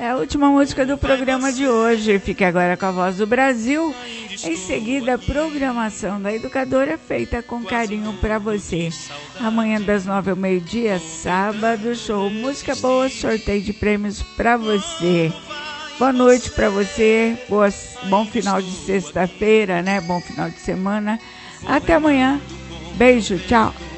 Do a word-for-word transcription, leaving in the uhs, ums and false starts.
É a última música do programa de hoje. Fique agora com a Voz do Brasil. Em seguida, a programação da Educadora feita com carinho para você. Amanhã das nove ao meio-dia, sábado, show Música Boa, sorteio de prêmios para você. Boa noite para você. Boa, bom final de sexta-feira, né? Bom final de semana. Até amanhã. Beijo, tchau.